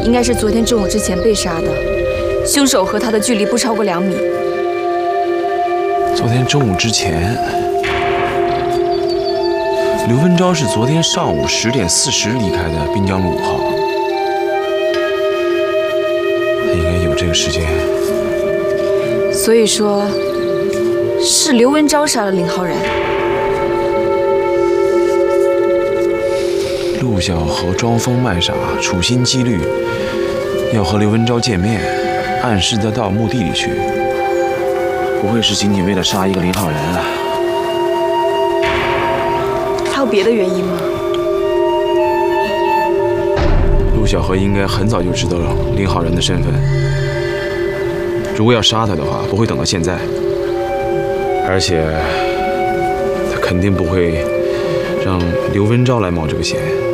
应该是昨天中午之前被杀的，凶手和他的距离不超过2米。 昨天中午之前，刘文昭是昨天上午10点40离开的滨江路5号，他应该有这个时间。 所以说，是刘文昭杀了林浩然。 陆小荷装疯卖傻，处心积虑要和刘文昭见面，暗示他到墓地里去。不会是仅仅为了杀一个林浩然啊？ 还有别的原因吗？ 陆小荷应该很早就知道了林浩然的身份。如果要杀他的话，不会等到现在。而且，他肯定不会让刘文昭来冒这个险。